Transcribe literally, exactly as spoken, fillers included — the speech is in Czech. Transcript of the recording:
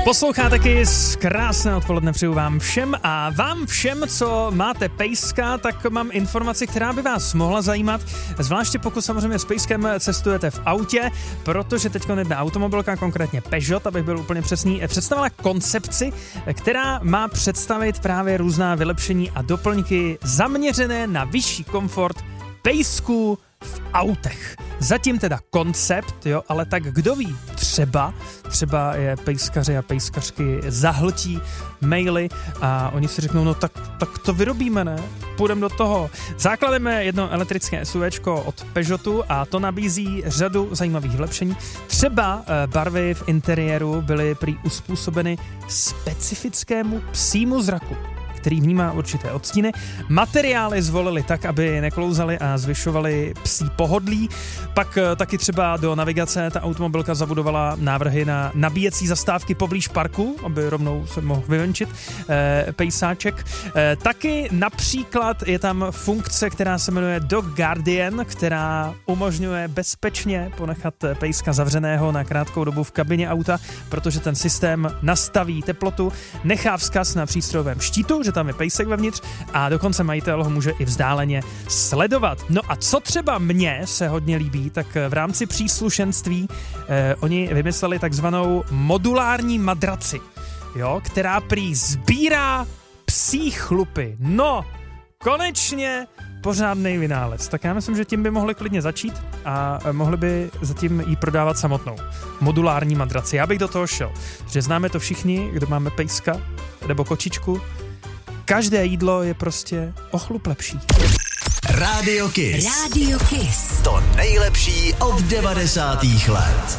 Posloucháte Kiss, krásné odpoledne přeju vám všem a vám všem, co máte pejska, tak mám informaci, která by vás mohla zajímat, zvláště pokud samozřejmě s pejskem cestujete v autě, protože teď jedna automobilka, konkrétně Peugeot, abych byl úplně přesný, představila koncepci, která má představit právě různá vylepšení a doplňky zaměřené na vyšší komfort pejsků v autech. Zatím teda koncept, jo, ale tak kdo ví, třeba, třeba je pejskaři a pejskařky zahltí maily a oni si řeknou, no tak, tak to vyrobíme, ne? Půjdeme do toho. Základem je jedno elektrické SUVčko od Peugeotu a to nabízí řadu zajímavých vylepšení. Třeba barvy v interiéru byly prý uspůsobeny specifickému psímu zraku, který vnímá určité odstíny. Materiály zvolili tak, aby neklouzaly a zvyšovaly psí pohodlí. Pak taky třeba do navigace ta automobilka zabudovala návrhy na nabíjecí zastávky poblíž parku, aby rovnou se mohl vyvenčit eh, pejsáček. Eh, taky například je tam funkce, která se jmenuje Dog Guardian, která umožňuje bezpečně ponechat pejska zavřeného na krátkou dobu v kabině auta, protože ten systém nastaví teplotu, nechá vzkaz na přístrojovém štítu, že tam je pejsek vevnitř a dokonce majitel ho může i vzdáleně sledovat. No a co třeba mně se hodně líbí, tak v rámci příslušenství eh, oni vymysleli takzvanou modulární madraci, jo, která prý sbírá psí chlupy. No, konečně pořádnej vynález. Tak já myslím, že tím by mohli klidně začít a mohli by zatím jí prodávat samotnou. Modulární madraci. Já bych do toho šel. Že známe to všichni, kdo máme pejska nebo kočičku. Každé jídlo je prostě o chlup lepší. Rádio Kiss. Rádio Kiss. To nejlepší od devadesátých let.